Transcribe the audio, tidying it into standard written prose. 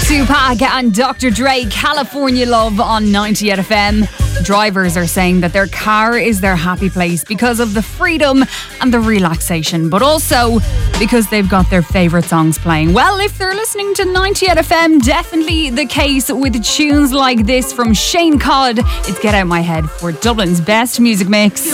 Tupac and Dr. Dre, California Love on 98 FM. Drivers are saying that their car is their happy place because of the freedom and the relaxation, but also because they've got their favourite songs playing. Well, if they're listening to 98 FM, definitely the case with tunes like this from Shane Codd. It's Get Out My Head for Dublin's best music mix.